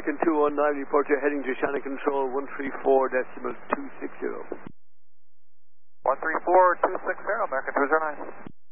American 219, report you're heading to Shannon Control 134.260. 134.260, American 209.